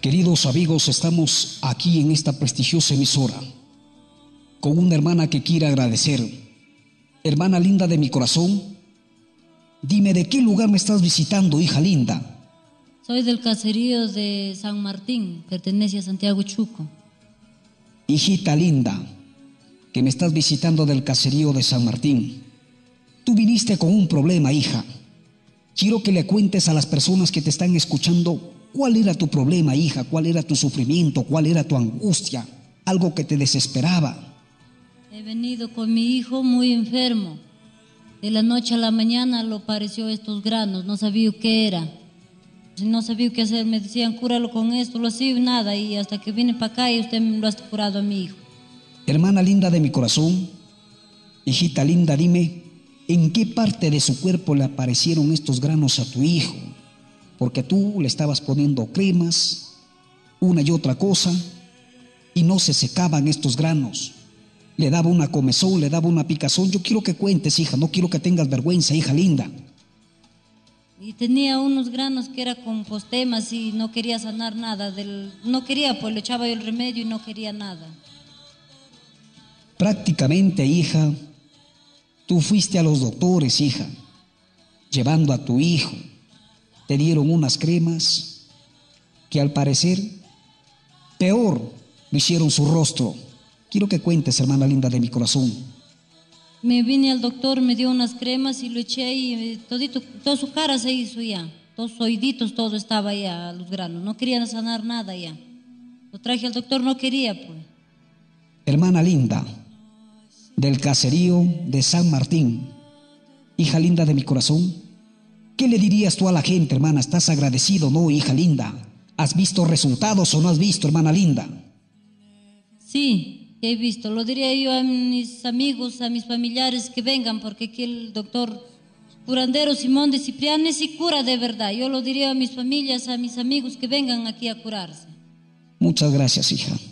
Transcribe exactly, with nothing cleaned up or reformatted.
Queridos amigos, estamos aquí en esta prestigiosa emisora con una hermana que quiere agradecer. Hermana linda de mi corazón, dime de qué lugar me estás visitando, hija linda. Soy del caserío de San Martín, pertenece a Santiago Chuco. Hijita linda, que me estás visitando del caserío de San Martín. Tú viniste con un problema, hija. Quiero que le cuentes a las personas que te están escuchando cuál era tu problema, hija, cuál era tu sufrimiento, cuál era tu angustia, algo que te desesperaba. He venido con mi hijo muy enfermo. De la noche a la mañana lo pareció estos granos, no sabía qué era. No sabía qué hacer, me decían, cúralo con esto, lo hacía nada, y hasta que vine para acá y usted me lo ha curado a mi hijo. Hermana linda de mi corazón, hijita linda, dime, ¿en qué parte de su cuerpo le aparecieron estos granos a tu hijo? Porque tú le estabas poniendo cremas, una y otra cosa, y no se secaban estos granos. Le daba una comezón, le daba una picazón. Yo quiero que cuentes, hija, no quiero que tengas vergüenza, hija linda. Y tenía unos granos que era con postemas y no quería sanar nada. Del, no quería, pues le echaba yo el remedio y no quería nada. Prácticamente, hija, tú fuiste a los doctores, hija, llevando a tu hijo. Te dieron unas cremas que al parecer peor lo hicieron su rostro. Quiero que cuentes, hermana linda de mi corazón. Me vine al doctor, me dio unas cremas y lo eché y todito, toda su cara se hizo ya. Todos sus oíditos, todo estaba ya, los granos. No querían sanar nada ya. Lo traje al doctor, no quería, pues. Hermana linda del caserío de San Martín, hija linda de mi corazón, ¿qué le dirías tú a la gente, hermana? ¿Estás agradecido, no, hija linda? ¿Has visto resultados o no has visto, hermana linda? Sí. He visto, lo diría yo a mis amigos, a mis familiares que vengan, porque aquí el doctor curandero Simón de Cipriani sí cura de verdad. Yo lo diría a mis familias, a mis amigos que vengan aquí a curarse. Muchas gracias, hija.